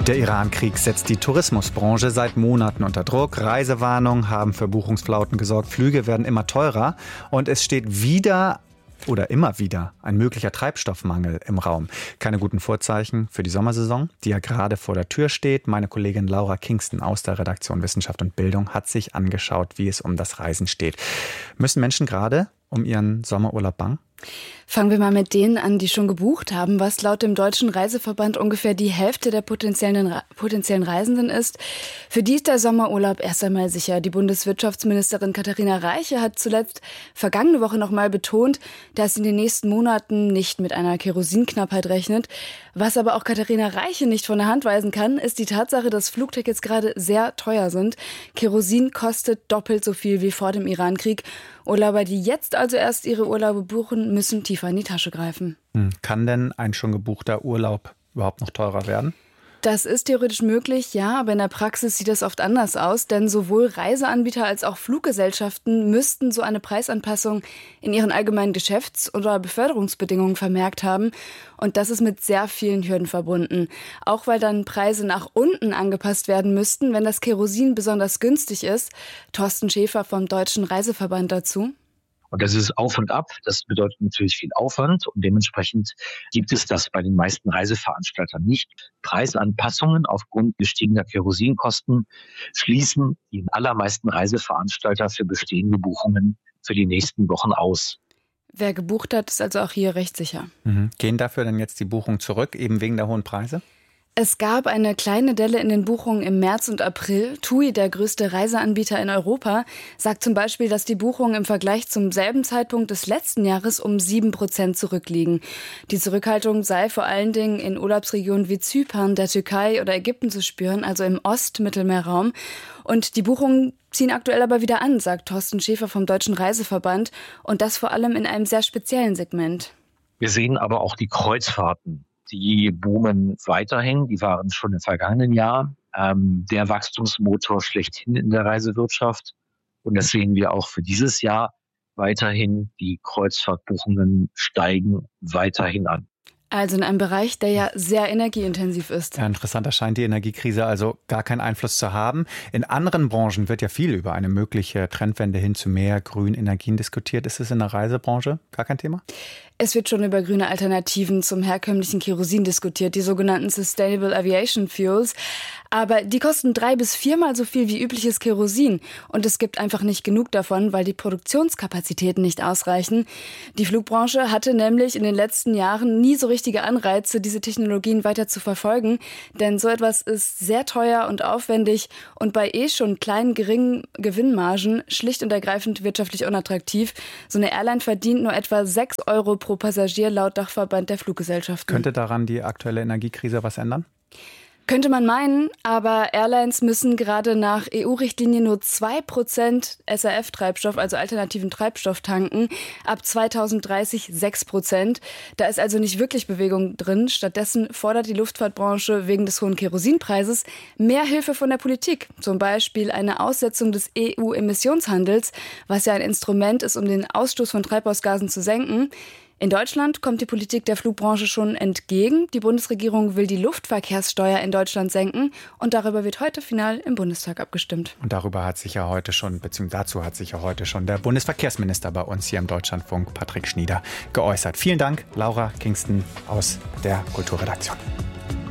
Der Iran-Krieg setzt die Tourismusbranche seit Monaten unter Druck. Reisewarnungen haben für Buchungsflauten gesorgt. Flüge werden immer teurer. Und es steht immer wieder ein möglicher Treibstoffmangel im Raum. Keine guten Vorzeichen für die Sommersaison, die ja gerade vor der Tür steht. Meine Kollegin Laura Kingston aus der Redaktion Wissenschaft und Bildung hat sich angeschaut, wie es um das Reisen steht. Müssen Menschen gerade um ihren Sommerurlaub bangen? Fangen wir mal mit denen an, die schon gebucht haben, was laut dem Deutschen Reiseverband ungefähr die Hälfte der potenziellen Reisenden ist. Für die ist der Sommerurlaub erst einmal sicher. Die Bundeswirtschaftsministerin Katharina Reiche hat zuletzt vergangene Woche noch mal betont, dass sie in den nächsten Monaten nicht mit einer Kerosinknappheit rechnet. Was aber auch Katharina Reiche nicht von der Hand weisen kann, ist die Tatsache, dass Flugtickets gerade sehr teuer sind. Kerosin kostet doppelt so viel wie vor dem Iran-Krieg. Urlauber, die jetzt also erst ihre Urlaube buchen, müssen tiefer in die Tasche greifen. Kann denn ein schon gebuchter Urlaub überhaupt noch teurer werden? Das ist theoretisch möglich, ja, aber in der Praxis sieht das oft anders aus, denn sowohl Reiseanbieter als auch Fluggesellschaften müssten so eine Preisanpassung in ihren allgemeinen Geschäfts- oder Beförderungsbedingungen vermerkt haben. Und das ist mit sehr vielen Hürden verbunden. Auch weil dann Preise nach unten angepasst werden müssten, wenn das Kerosin besonders günstig ist. Thorsten Schäfer vom Deutschen Reiseverband dazu. Und das ist auf und ab. Das bedeutet natürlich viel Aufwand und dementsprechend gibt es das bei den meisten Reiseveranstaltern nicht. Preisanpassungen aufgrund gestiegener Kerosinkosten schließen die allermeisten Reiseveranstalter für bestehende Buchungen für die nächsten Wochen aus. Wer gebucht hat, ist also auch hier recht sicher. Gehen dafür dann jetzt die Buchungen zurück, eben wegen der hohen Preise? Es gab eine kleine Delle in den Buchungen im März und April. TUI, der größte Reiseanbieter in Europa, sagt zum Beispiel, dass die Buchungen im Vergleich zum selben Zeitpunkt des letzten Jahres um 7% zurückliegen. Die Zurückhaltung sei vor allen Dingen in Urlaubsregionen wie Zypern, der Türkei oder Ägypten zu spüren, also im Ost-Mittelmeerraum. Und die Buchungen ziehen aktuell aber wieder an, sagt Thorsten Schäfer vom Deutschen Reiseverband. Und das vor allem in einem sehr speziellen Segment. Wir sehen aber auch die Kreuzfahrten. Die boomen weiterhin, die waren schon im vergangenen Jahr der Wachstumsmotor schlechthin in der Reisewirtschaft. Und das sehen wir auch für dieses Jahr weiterhin. Die Kreuzfahrtbuchungen steigen weiterhin an. Also in einem Bereich, der ja sehr energieintensiv ist. Ja, interessant, da scheint die Energiekrise also gar keinen Einfluss zu haben. In anderen Branchen wird ja viel über eine mögliche Trendwende hin zu mehr grünen Energien diskutiert. Ist es in der Reisebranche gar kein Thema? Es wird schon über grüne Alternativen zum herkömmlichen Kerosin diskutiert, die sogenannten Sustainable Aviation Fuels. Aber die kosten 3- bis 4-mal so viel wie übliches Kerosin. Und es gibt einfach nicht genug davon, weil die Produktionskapazitäten nicht ausreichen. Die Flugbranche hatte nämlich in den letzten Jahren nie so richtige Anreize, diese Technologien weiter zu verfolgen. Denn so etwas ist sehr teuer und aufwendig und bei schon kleinen, geringen Gewinnmargen schlicht und ergreifend wirtschaftlich unattraktiv. So eine Airline verdient nur etwa 6 Euro pro Passagier laut Dachverband der Fluggesellschaften. Könnte daran die aktuelle Energiekrise was ändern? Könnte man meinen, aber Airlines müssen gerade nach EU-Richtlinie nur 2% SAF-Treibstoff, also alternativen Treibstoff, tanken. Ab 2030 6%. Da ist also nicht wirklich Bewegung drin. Stattdessen fordert die Luftfahrtbranche wegen des hohen Kerosinpreises mehr Hilfe von der Politik. Zum Beispiel eine Aussetzung des EU-Emissionshandels, was ja ein Instrument ist, um den Ausstoß von Treibhausgasen zu senken. In Deutschland kommt die Politik der Flugbranche schon entgegen. Die Bundesregierung will die Luftverkehrssteuer in Deutschland senken und darüber wird heute final im Bundestag abgestimmt. Und darüber hat sich ja heute schon, beziehungsweise dazu hat sich ja heute schon der Bundesverkehrsminister bei uns hier im Deutschlandfunk, Patrick Schnieder, geäußert. Vielen Dank, Laura Kingston aus der Kulturredaktion.